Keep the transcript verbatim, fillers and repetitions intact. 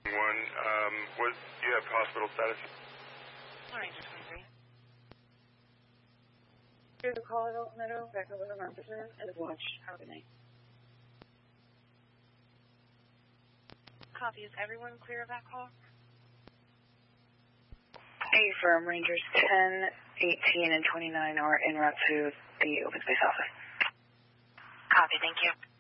One, um, what, do you have hospital status? Ranger twenty-three. Here's a call at Oak Meadow, back over to Robertson, and watch. Have a good night. Copy. Is everyone clear of that call? Hey, firm Rangers ten, eighteen, and twenty-nine are en route to the open space office. Copy. Thank you.